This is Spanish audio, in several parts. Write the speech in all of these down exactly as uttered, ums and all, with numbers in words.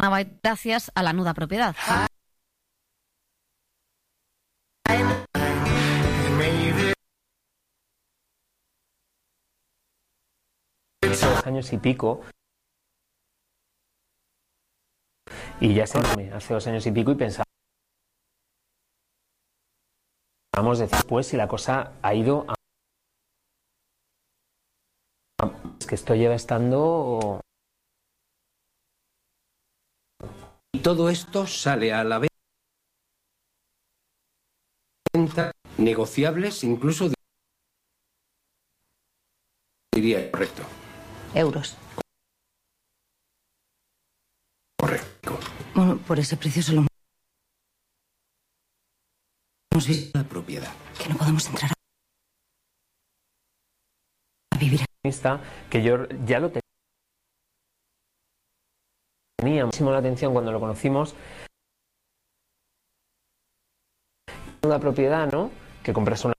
gracias a la nuda propiedad. Dos años y pico, y ya se hace dos años y pico y pensaba, vamos a decir, pues si la cosa ha ido a... es que esto lleva estando... Y todo esto sale a la venta, negociables incluso, de... diría correcto. Euros. Correcto. Bueno, por ese precio solo hemos visto La propiedad. que no podemos entrar a vivir. Que yo ya lo tenía muchísimo la atención cuando lo conocimos. Una propiedad, ¿no? Que compras una,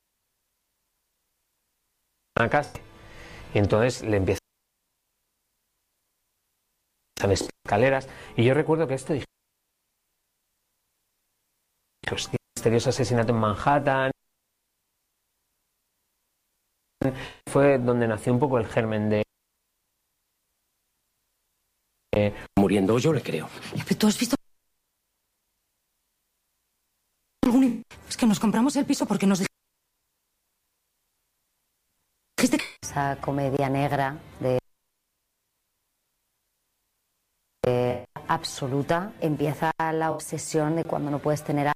una casa y entonces le empiezan escaleras, y yo recuerdo que esto dije, hostia, misterioso asesinato en Manhattan. Fue donde nació un poco el germen de... Eh, Muriendo yo le creo. ¿Tú has visto algún... Es que nos compramos el piso porque nos dijiste... Esa comedia negra de... de absoluta, empieza la obsesión de cuando no puedes tener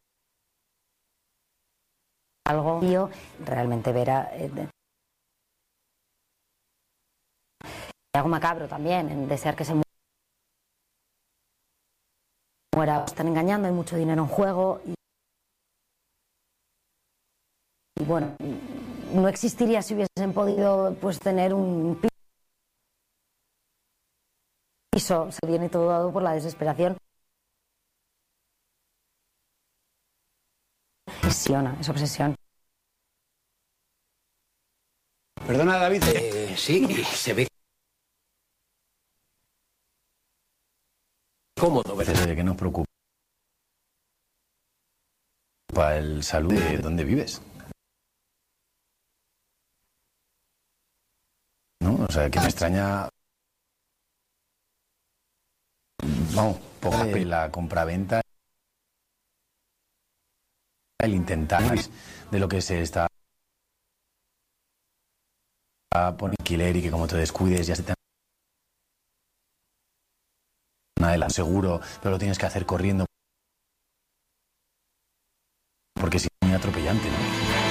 algo, tío, realmente ver a... Eh, algo macabro también, en desear que se muera. Están engañando, hay mucho dinero en juego y, y bueno, no existiría si hubiesen podido pues tener un piso. Se viene todo dado por la desesperación. Obsesiona, es obsesión. Perdona, David. Eh, sí, se ve cómodo, ¿verdad? ¿De qué nos preocupa el salud de dónde vives? ¿No? O sea, que me extraña... Vamos, poco de la compraventa, el intentar de lo que se está poniendo alquiler y que como te descuides ya se te... Nada, seguro, pero lo tienes que hacer corriendo porque si es muy atropellante, ¿no?